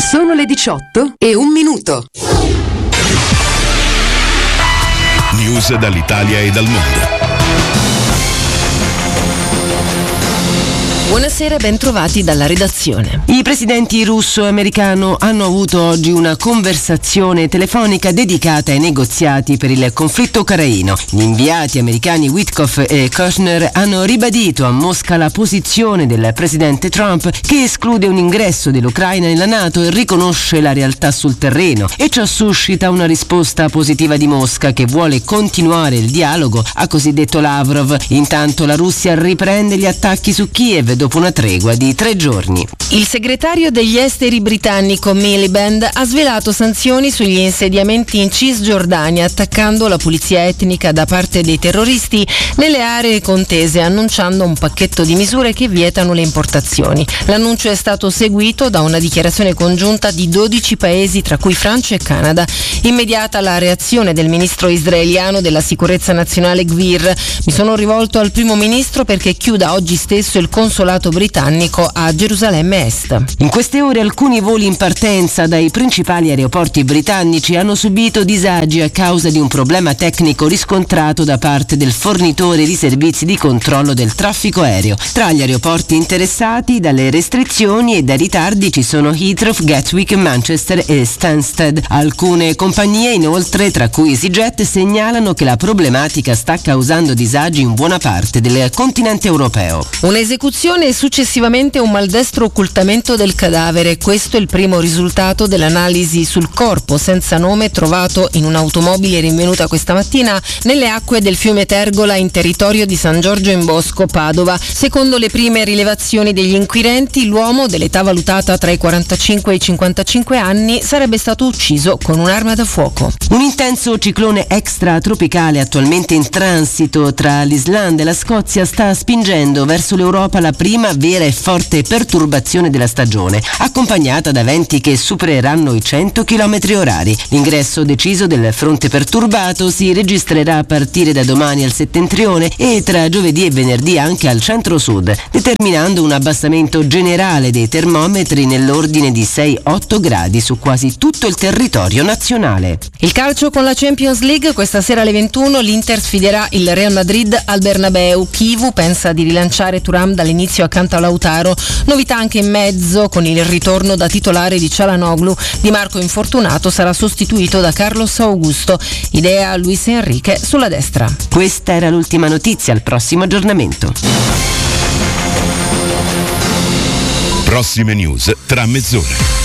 Sono le 18:01. News dall'Italia e dal mondo. Buonasera e ben trovati dalla redazione. I presidenti russo e americano hanno avuto oggi una conversazione telefonica dedicata ai negoziati per il conflitto ucraino. Gli inviati americani Witkoff e Kushner hanno ribadito a Mosca la posizione del presidente Trump, che esclude un ingresso dell'Ucraina nella NATO e riconosce la realtà sul terreno, e ciò suscita una risposta positiva di Mosca, che vuole continuare il dialogo, ha così detto Lavrov. Intanto la Russia riprende gli attacchi su Kiev dopo una tregua di 3 giorni. Il segretario degli esteri britannico Miliband ha svelato sanzioni sugli insediamenti in Cisgiordania, attaccando la pulizia etnica da parte dei terroristi nelle aree contese, annunciando un pacchetto di misure che vietano le importazioni. L'annuncio è stato seguito da una dichiarazione congiunta di 12 paesi, tra cui Francia e Canada. Immediata la reazione del ministro israeliano della sicurezza nazionale Gvir: mi sono rivolto al primo ministro perché chiuda oggi stesso il consolato britannico a Gerusalemme Est. In queste ore alcuni voli in partenza dai principali aeroporti britannici hanno subito disagi a causa di un problema tecnico riscontrato da parte del fornitore di servizi di controllo del traffico aereo. Tra gli aeroporti interessati dalle restrizioni e dai ritardi ci sono Heathrow, Gatwick, Manchester e Stansted. Alcune compagnie, inoltre, tra cui EasyJet, segnalano che la problematica sta causando disagi in buona parte del continente europeo. Un'esecuzione e successivamente un maldestro occultamento del cadavere. Questo è il primo risultato dell'analisi sul corpo senza nome trovato in un'automobile rinvenuta questa mattina nelle acque del fiume Tergola, in territorio di San Giorgio in Bosco, Padova. Secondo le prime rilevazioni degli inquirenti, l'uomo, dell'età valutata tra i 45 e i 55 anni, sarebbe stato ucciso con un'arma da fuoco. Un intenso ciclone extratropicale attualmente in transito tra l'Islanda e la Scozia sta spingendo verso l'Europa la prima vera e forte perturbazione della stagione, accompagnata da venti che supereranno i 100 km/h. L'ingresso deciso del fronte perturbato si registrerà a partire da domani al settentrione e tra giovedì e venerdì anche al centro-sud, determinando un abbassamento generale dei termometri nell'ordine di 6-8 gradi su quasi tutto il territorio nazionale. Il calcio con la Champions League: questa sera alle 21 l'Inter sfiderà il Real Madrid al Bernabeu. Chivu pensa di rilanciare Thuram dall'inizio accanto a Lautaro. Novità anche in mezzo con il ritorno da titolare di Çalhanoğlu. Di Marco, infortunato, sarà sostituito da Carlos Augusto. Idea Luis Enrique sulla destra. Questa era l'ultima notizia, al prossimo aggiornamento. Prossime news tra mezz'ora.